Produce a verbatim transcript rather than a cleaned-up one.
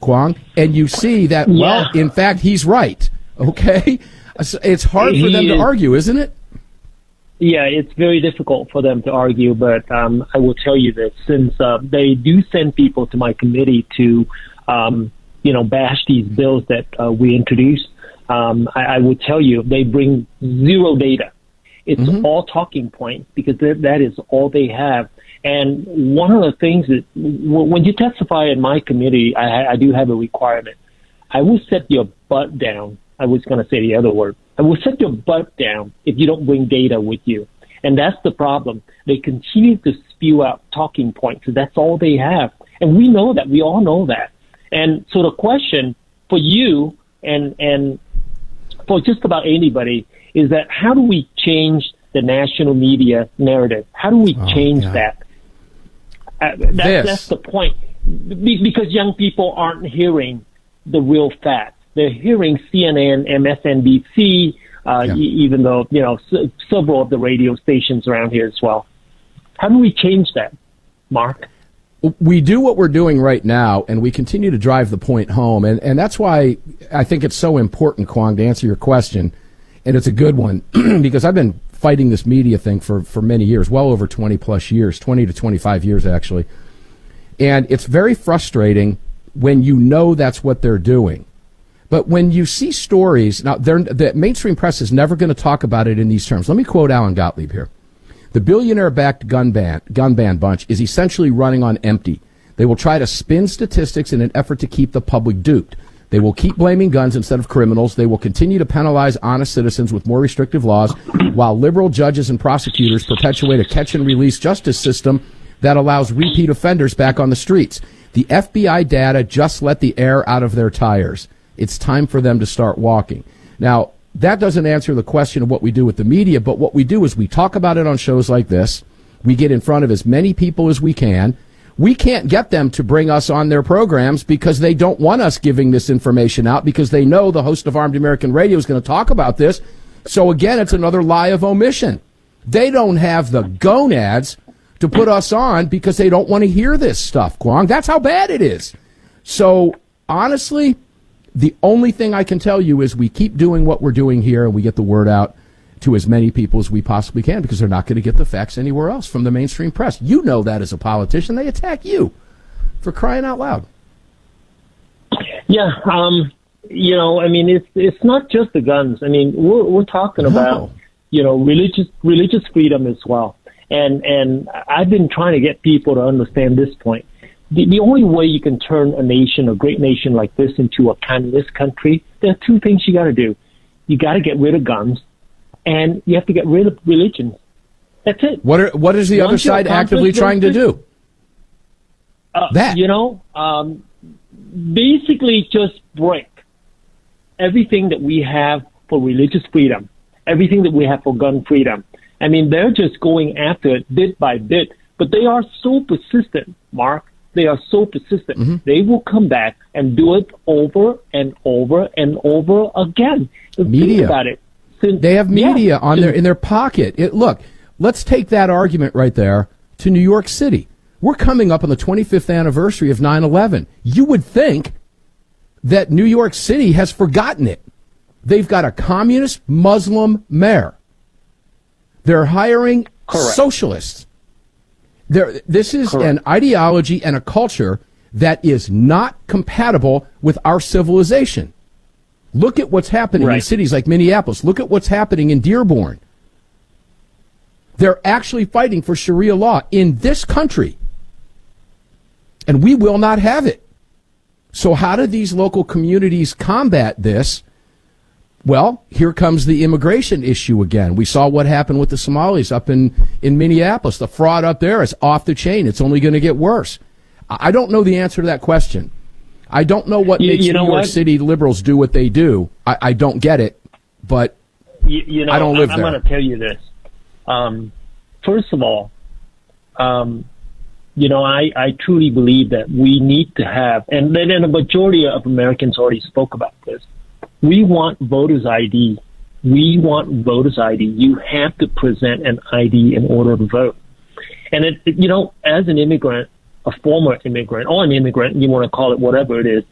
Kwong, and you see that, Yeah. well, in fact, he's right. Okay? It's hard for He them to is- argue, isn't it? Yeah, it's very difficult for them to argue, but um, I will tell you this: since uh, they do send people to my committee to, um, you know, bash these bills that uh, we introduced, um, I, I will tell you they bring zero data. It's Mm-hmm. all talking points because th- that is all they have. And one of the things that w- when you testify in my committee, I, I do have a requirement. I will set your butt down. I was going to say the other word. I will set your butt down if you don't bring data with you. And that's the problem. They continue to spew out talking points. That's all they have. And we know that. We all know that. And so the question for you and, and for just about anybody is that how do we change the national media narrative? How do we Oh, change God. that? Uh, that This. that's the point. Be- because young people aren't hearing the real facts. They're hearing C N N, M S N B C, uh, Yeah. e- even though, you know, s- several of the radio stations around here as well. How do we change that, Mark? We do what we're doing right now, and we continue to drive the point home. And, and that's why I think it's so important, Kwong, to answer your question. And it's a good one, because I've been fighting this media thing for, for many years, well over twenty plus years, twenty to twenty-five years, actually. And it's very frustrating when you know that's what they're doing. But when you see stories, now they're, the mainstream press is never going to talk about it in these terms. Let me quote Alan Gottlieb here. The billionaire-backed gun ban, gun ban bunch is essentially running on empty. They will try to spin statistics in an effort to keep the public duped. They will keep blaming guns instead of criminals. They will continue to penalize honest citizens with more restrictive laws, while liberal judges and prosecutors perpetuate a catch-and-release justice system that allows repeat offenders back on the streets. The F B I data just let the air out of their tires. It's time for them to start walking. Now, that doesn't answer the question of what we do with the media, but what we do is we talk about it on shows like this. We get in front of as many people as we can. We can't get them to bring us on their programs because they don't want us giving this information out because they know the host of Armed American Radio is going to talk about this. So, again, it's another lie of omission. They don't have the gonads to put us on because they don't want to hear this stuff, Kwong. That's how bad it is. So, honestly, the only thing I can tell you is we keep doing what we're doing here and we get the word out to as many people as we possibly can because they're not going to get the facts anywhere else from the mainstream press. You know that as a politician. They attack you for crying out loud. Yeah, um, you know, I mean, it's it's not just the guns. I mean, we're we're talking No. about, you know, religious religious freedom as well. And and I've been trying to get people to understand this point. The, the only way you can turn a nation, a great nation like this, into a communist country, there are two things you got to do. You got to get rid of guns, and you have to get rid of religion. That's it. What are, what is the other Once you side accomplish actively those trying to things- do? Uh, That. You know, um, basically just break everything that we have for religious freedom, everything that we have for gun freedom. I mean, they're just going after it bit by bit, but they are so persistent, Mark. They are so persistent. Mm-hmm. They will come back and do it over and over and over again. Media. Think about it. Since, They have media yeah, on their in their pocket. It, look, let's take that argument right there to New York City. We're coming up on the twenty-fifth anniversary of nine eleven. You would think that New York City has forgotten it. They've got a communist Muslim mayor. They're hiring Correct. socialists. There, this is Correct. an ideology and a culture that is not compatible with our civilization. Look at what's happening in Right. cities like Minneapolis. Look at what's happening in Dearborn. They're actually fighting for Sharia law in this country. And we will not have it. So how do these local communities combat this? Well, here comes the immigration issue again. We saw what happened with the Somalis up in, in Minneapolis. The fraud up there is off the chain. It's only going to get worse. I don't know the answer to that question. I don't know what You- makes you know New York what? City liberals do what they do. I, I don't get it, but You, you know, I don't live I'm there. going to tell you this. Um, first of all, um, you know, I, I truly believe that we need to have, and then a majority of Americans already spoke about this. We want voters' I D. We want voters' I D. You have to present an I D in order to vote. And, it, you know, as an immigrant, a former immigrant, or an immigrant, you want to call it whatever it is,